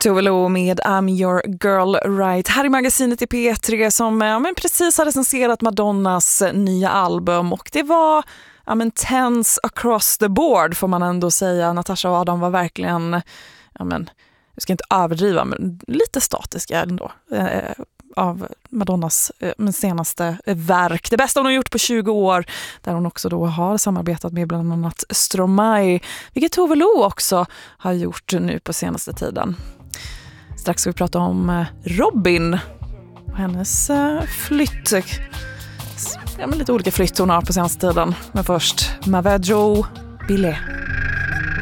Tove Lo med I'm your girl right. Här i magasinet i P3 som precis har recenserat Madonnas nya album. Och det var tense across the board får man ändå säga. Natasha och Adam var verkligen, jag ska inte överdriva, men lite statiska ändå. Av Madonnas senaste verk. Det bästa hon har gjort på 20 år. Där hon också då har samarbetat med bland annat Stromae. Vilket Tove Lo också har gjort nu på senaste tiden. Strax ska vi prata om Robin och hennes flytt. Lite olika flytt hon har på senaste tiden. Men först Mavedjo Billet.